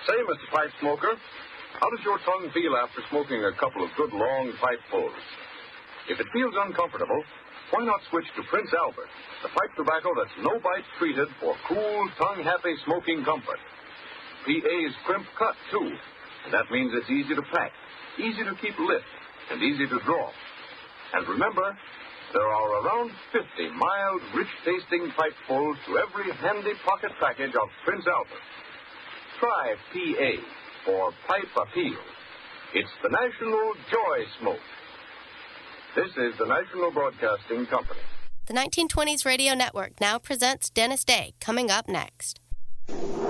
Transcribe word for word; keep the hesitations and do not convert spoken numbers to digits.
Say, Mister Pipe Smoker, how does your tongue feel after smoking a couple of good long pipefuls? If it feels uncomfortable, why not switch to Prince Albert, the pipe tobacco that's no-bite treated for cool, tongue-happy smoking comfort. P A's crimp cut, too, and that means it's easy to pack, easy to keep lit, and easy to draw. And remember, there are around fifty mild, rich-tasting pipefuls to every handy pocket package of Prince Albert. Try P A for Pipe Appeal. It's the National Joy Smoke. This is the National Broadcasting Company. The nineteen twenties Radio Network now presents Dennis Day, coming up next.